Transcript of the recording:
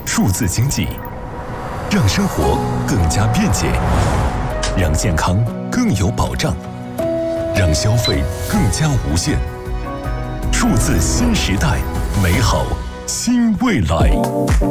数字经济，让生活更加便捷，让健康更有保障，让消费更加无限。数字新时代，美好新未来。